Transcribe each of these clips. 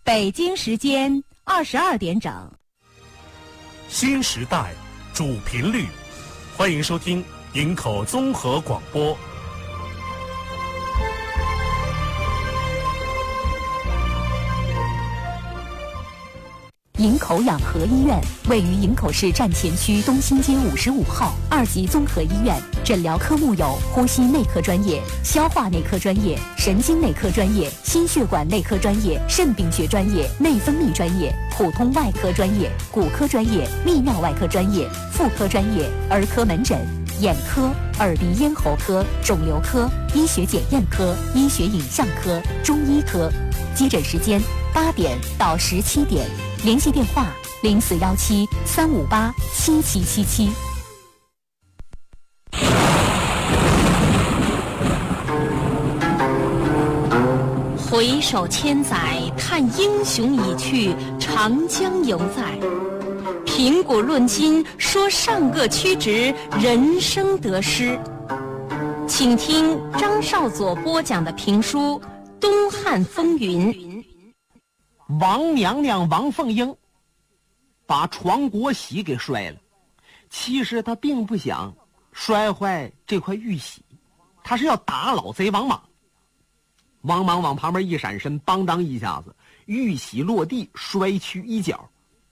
北京时间22点整。 新时代主频率，欢迎收听营口综合广播。 营口养和医院位于营口市站前区东兴街55号2级综合医院，诊疗科目有呼吸内科专业、消化内科专业、神经内科专业、心血管内科专业、肾病学专业、内分泌专业、普通外科专业、骨科专业、泌尿外科专业、妇科专业、儿科门诊、眼科、耳鼻咽喉科、肿瘤科、医学检验科、医学影像科、中医科。接诊时间8点到17点。联系电话0417-358-7777。回首千载，叹英雄已去，长江犹在。评古论今，说上个曲直，人生得失。请听张少佐播讲的评书《东汉风云》。 王娘娘王凤英把床国玺给摔了，其实她并不想摔坏这块玉玺，她是要打老贼王莽。王莽往旁边一闪身，邦当一下子，玉玺落地，摔去一角。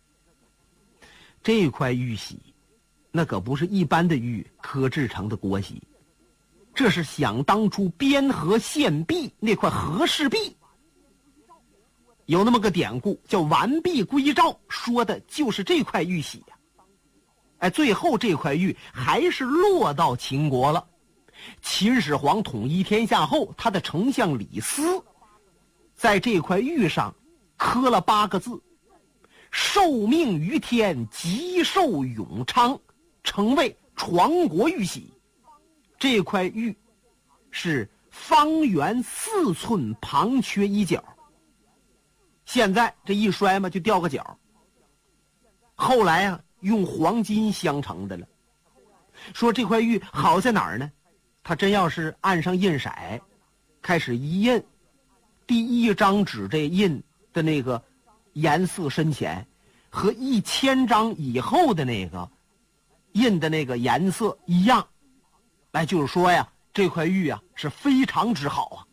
这块玉玺那可不是一般的玉刻制成的国玺，这是想当初边河献璧那块和氏璧。有那么个典故叫完璧归赵，说的就是这块玉玺呀。最后这块玉还是落到秦国了。秦始皇统一天下后，他的丞相李斯在这块玉上刻了8个字：受命于天，极寿永昌，成为床国玉玺。这块玉是方圆4寸，旁缺1角。现在这一摔嘛，就掉个角。后来啊，用黄金镶成的了。说这块玉好在哪儿呢？他真要是按上印色，开始一印，第一张纸这印的那个颜色深浅，和1000张以后的那个印的那个颜色一样。就是说呀，这块玉啊是非常之好啊。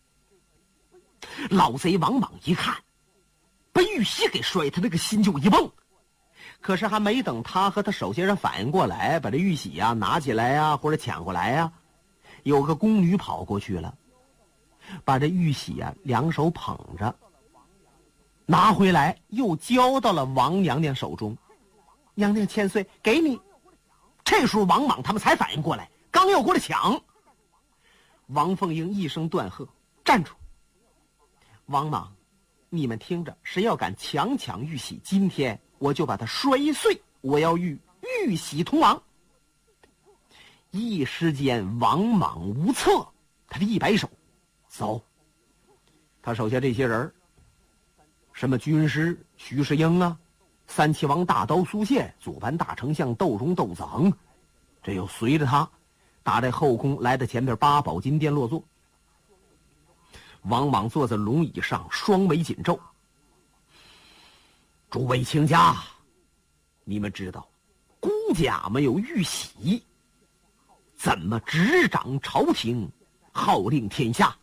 老贼王莽一看，被玉玺给摔，他那个心就一蹦。可是还没等他和他手下人反应过来，把这玉玺啊拿起来呀，或者抢过来呀，有个宫女跑过去了，把这玉玺啊2手捧着，拿回来又交到了王娘娘手中。娘娘千岁，给你。这时候王莽他们才反应过来，刚要过来抢。王凤英一声断喝：站住！王莽，你们听着，谁要敢强抢玉玺，今天我就把他摔碎，我要与玉玺同亡。一时间王莽无策，他这一摆手，走。他手下这些人，什么军师徐世英啊，三齐王大刀苏宪，左班大丞相窦融窦子恒，这又随着他打在后宫，来到前边八宝金殿落座。王莽坐在龙椅上，双眉紧皱。诸位卿家，你们知道孤家没有玉玺，怎么执掌朝廷，号令天下？